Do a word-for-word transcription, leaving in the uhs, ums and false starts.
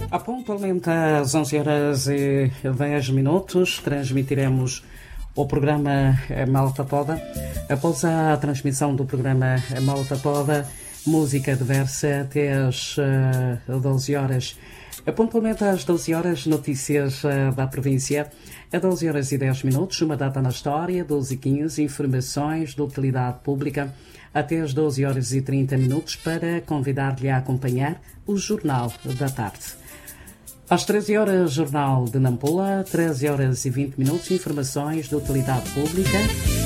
Pontualmente às onze horas e dez minutos, transmitiremos o programa Malta Toda. Após a transmissão do programa Malta Toda, música diversa até às doze horas. Pontualmente às doze horas, notícias da província. A doze horas e dez minutos, uma data na história. doze e quinze, informações de utilidade pública. Até às doze horas e trinta minutos, para convidar-lhe a acompanhar o Jornal da Tarde. Às treze horas, Jornal de Nampula. treze horas e vinte minutos, informações de utilidade pública.